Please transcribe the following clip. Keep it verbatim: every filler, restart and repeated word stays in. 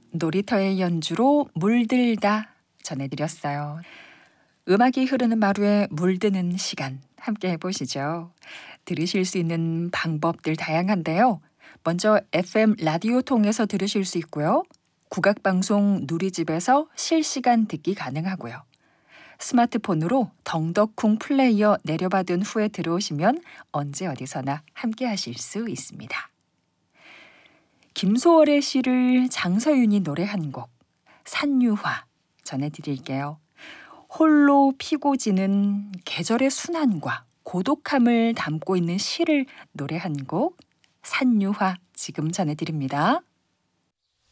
놀이터의 연주로 물들다 전해드렸어요. 음악이 흐르는 마루에 물드는 시간 함께 해보시죠. 들으실 수 있는 방법들 다양한데요. 먼저 에프엠 라디오 통해서 들으실 수 있고요. 국악방송 누리집에서 실시간 듣기 가능하고요. 스마트폰으로 덩덕쿵 플레이어 내려받은 후에 들어오시면 언제 어디서나 함께 하실 수 있습니다. 김소월의 시를 장서윤이 노래한 곡 산유화 전해드릴게요. 홀로 피고 지는 계절의 순환과 고독함을 담고 있는 시를 노래한 곡 산유화 지금 전해드립니다.